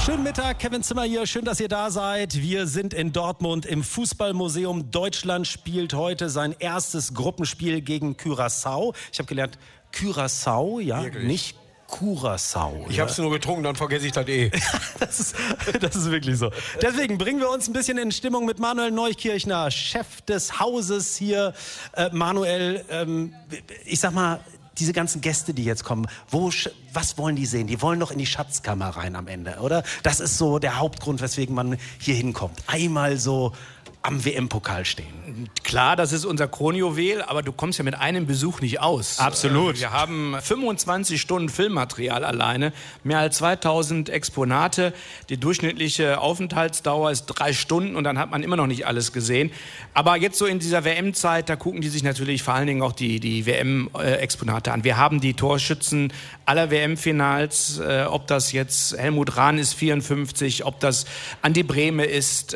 Schönen Mittag, Kevin Zimmer hier. Schön, dass ihr da seid. Wir sind in Dortmund im Fußballmuseum. Deutschland spielt heute sein erstes Gruppenspiel gegen Curaçao. Ich habe gelernt, Curaçao, ja, wirklich? Nicht Curaçao. Ich habe es nur getrunken, dann vergesse ich das eh. das ist wirklich so. Deswegen bringen wir uns ein bisschen in Stimmung mit Manuel Neukirchner, Chef des Hauses hier. Manuel, ich sag mal, diese ganzen Gäste, die jetzt kommen, was wollen die sehen? Die wollen doch in die Schatzkammer rein am Ende, oder? Das ist so der Hauptgrund, weswegen man hier hinkommt. Einmal so am WM-Pokal stehen. Klar, das ist unser Kronjuwel, aber du kommst ja mit einem Besuch nicht aus. Absolut. Wir haben 25 Stunden Filmmaterial alleine, mehr als 2000 Exponate. Die durchschnittliche Aufenthaltsdauer ist 3 Stunden und dann hat man immer noch nicht alles gesehen. Aber jetzt so in dieser WM-Zeit, da gucken die sich natürlich vor allen Dingen auch die WM-Exponate an. Wir haben die Torschützen aller WM-Finals, ob das jetzt Helmut Rahn ist, 54, ob das Andi Brehme ist,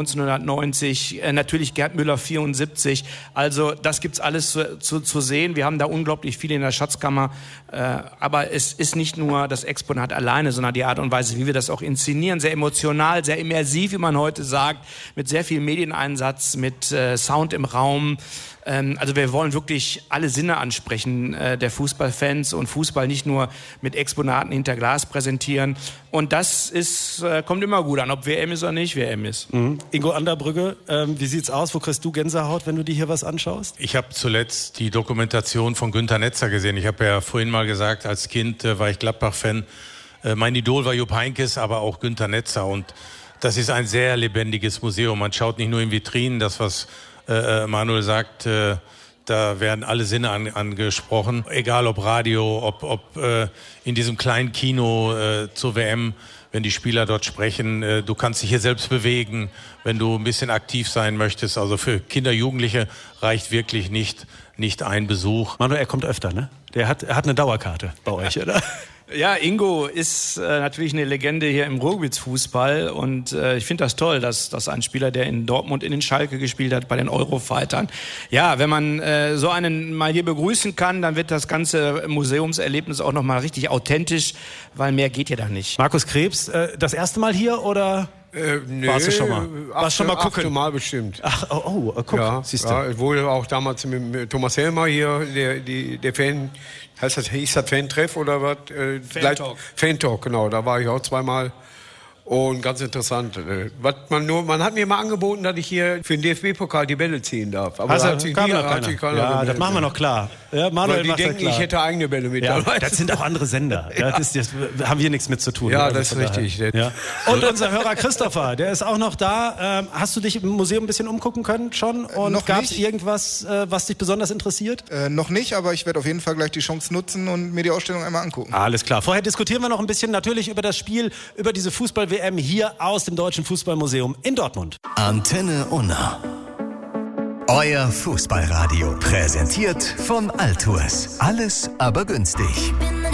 1990, natürlich Gerd Müller, 74. Also das gibt's alles zu sehen. Wir haben da unglaublich viel in der Schatzkammer. Aber es ist nicht nur das Exponat alleine, sondern die Art und Weise, wie wir das auch inszenieren. Sehr emotional, sehr immersiv, wie man heute sagt. Mit sehr viel Medieneinsatz, mit Sound im Raum. Also wir wollen wirklich alle Sinne ansprechen der Fußballfans und Fußball nicht nur mit Exponaten hinter Glas präsentieren. Und das kommt immer gut an, ob WM ist oder nicht WM ist. Mhm. Ingo Anderbrügge, wie sieht's aus? Wo kriegst du Gänsehaut, wenn du dir hier was anschaust? Ich habe zuletzt die Dokumentation von Günter Netzer gesehen. Ich habe ja vorhin mal gesagt, als Kind war ich Gladbach-Fan. Mein Idol war Jupp Heynckes, aber auch Günter Netzer. Und das ist ein sehr lebendiges Museum. Man schaut nicht nur in Vitrinen, das was Manuel sagt, da werden alle Sinne angesprochen, egal ob Radio, ob in diesem kleinen Kino zur WM, wenn die Spieler dort sprechen, du kannst dich hier selbst bewegen, wenn du ein bisschen aktiv sein möchtest. Also für Kinder, Jugendliche reicht wirklich nicht ein Besuch. Manuel, er kommt öfter, ne? Er hat eine Dauerkarte bei euch, oder? Ja, Ingo ist natürlich eine Legende hier im Ruhrgebietsfußball und ich finde das toll, dass ein Spieler, der in Dortmund in den Schalke gespielt hat, bei den Eurofightern. Ja, wenn man so einen mal hier begrüßen kann, dann wird das ganze Museumserlebnis auch nochmal richtig authentisch, weil mehr geht ja da nicht. Markus Krebs, das erste Mal hier oder? Nee, warst du schon mal? Warst schon mal gucken? 8. Mal bestimmt. Ach, guck, ja, siehst du. Ja, wohl auch damals mit Thomas Helmer hier, der Fan, hieß das Fan-Treff oder was? Fan-Talk. Fan-Talk, genau, da war ich auch 2-mal. Und ganz interessant. Man hat mir mal angeboten, dass ich hier für den DFB-Pokal die Bälle ziehen darf. Aber hat sich keiner ja, das machen wir noch klar. Ja, Manuel die denken, ich hätte eigene Bälle mit dabei. Das sind auch andere Sender. Ja. Das haben wir nichts mit zu tun. Ja, das ist richtig. Ja. Und unser Hörer Christopher, der ist auch noch da. Hast du dich im Museum ein bisschen umgucken können schon? Und gab es irgendwas, was dich besonders interessiert? Noch nicht, aber ich werde auf jeden Fall gleich die Chance nutzen und mir die Ausstellung einmal angucken. Alles klar. Vorher diskutieren wir noch ein bisschen natürlich über das Spiel, über diese Fußball-WM hier aus dem Deutschen Fußballmuseum in Dortmund. Antenne Unna. Euer Fußballradio. Präsentiert von Altours. Alles aber günstig.